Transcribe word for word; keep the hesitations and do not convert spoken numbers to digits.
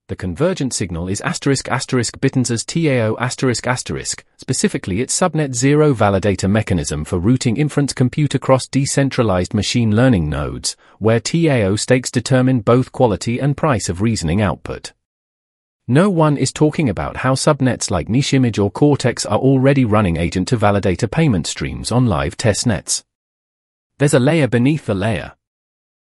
The convergent signal is asterisk asterisk Bittenser's T A O asterisk asterisk, specifically its subnet zero validator mechanism for routing inference compute across decentralized machine learning nodes, where T A O stakes determine both quality and price of reasoning output. No one is talking about how subnets like Nicheimage or Cortex are already running agent-to-validator payment streams on live testnets. There's a layer beneath the layer.